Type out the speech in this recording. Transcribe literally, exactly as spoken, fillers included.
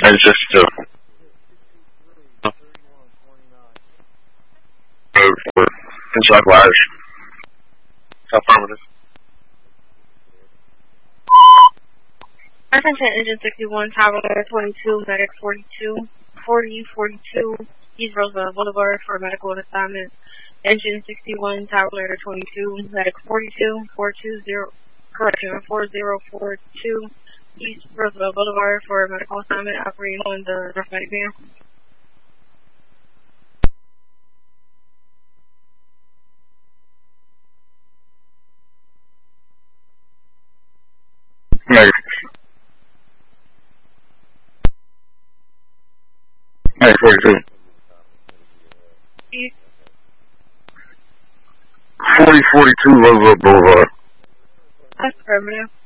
And it's just uh, for inside wires. Affirmative. Attention, Engine sixty-one, Tower twenty-two, Medic forty-two, forty, forty-two, East Roosevelt Boulevard for medical assignment. Engine sixty-one, Tower twenty-two, Medic forty-two, four two zero, correction, four zero four two, East Roosevelt Boulevard for medical assignment, operating on the North Nightmare. Medic. Medic forty-two. forty forty-two Roosevelt Boulevard. That's affirmative.